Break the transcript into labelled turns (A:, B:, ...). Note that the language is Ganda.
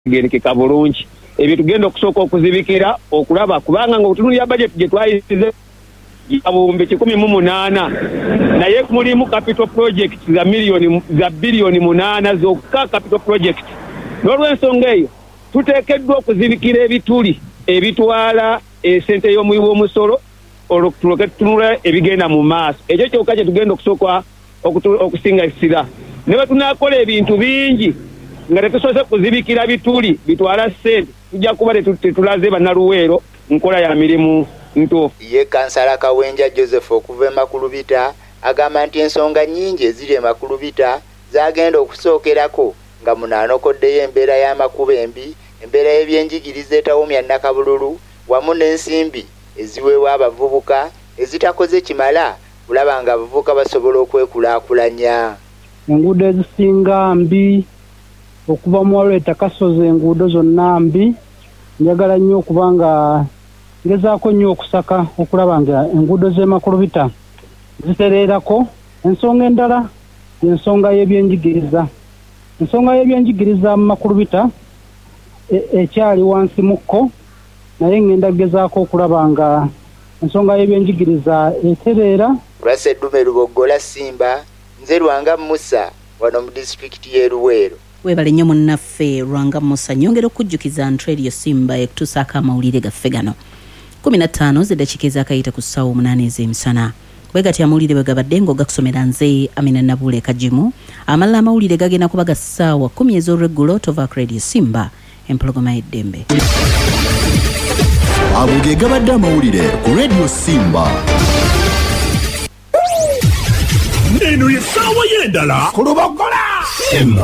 A: gerekeka bulungi ebyo tugenda okusooka okuzibikira okulaba kubanga ng'otunuulira budget gye twayisize abumbe 18 naye mulimu capital project za billioni 8 zokka capital project. N'olw'ensonga eyo tuteekeddwa okuzibikira ebituli ebitwala esente y'omuwi w'omusolo olwokutuloke tutunula ebigenda mu maaso. Ekyo kyokka kye tugenda okusooka okusingasira. Ne bwe tunaakola ebintu bingi nga tetusoose kuzibikira bituli bitwala ssente tujja kuba tetulaze bannaluweero nkola ya mirimu ntuufu.
B: Ye Kansala Kawenja Joseph okuva e Makulubita agamba nti ensonga nnyingi eziri e Makulubita zagenda okusookerako nga munaanokoddeyo embeera y'amakubo embi, embeera y'ebyenjigiriza etawumya nnakabululu wamu n'ensimbi eziweebwa abavubuka ezitakoze kimala kulaba nga abavubuka basobola okwekulaakulanya.
C: Enguudo ezisinga mbi okuva mu Waleta Kasozi, enguudo zonna mbi. Njagala nnyo okuba nga ngezaako nnyo okusaka okulaba nga enguudo z'e Makulubita zitereerako. Ensonga endala y'ensonga y'ebyenjigiriza. Ensonga y'ebyenjigiriza mu Makulubita ekyali wansi mukko, naye ngenda gezaako okulaba nga ensonga y'ebyenjigiriza etereera.
B: Lwaseddume Luboggola Simba, nze Lwanga Musa wano mu disitulikiti y'e Luweero.
D: Weebale nnyo munnaffe Lwanga Musa. Nyongera okujjukiza Radio Simba ekutuusaako amawulire gaffe gano 15 z'eddakiika ezakayita ku ssaawa 8 ez'emisana. Bwe gati amawulire bwe gabadde ng'ogakusomera nze Amina Nabule Kajimu. Amalala amawulire gagenda kuba ga ssaawa 10 ez'olweggulo tovaako Radio Simba empologoma y'eddembe.
E: Ago ge gabadde amawulire ku Radio Simba.
F: Eno ye ssaawa y'endala ku Luboggola Simba.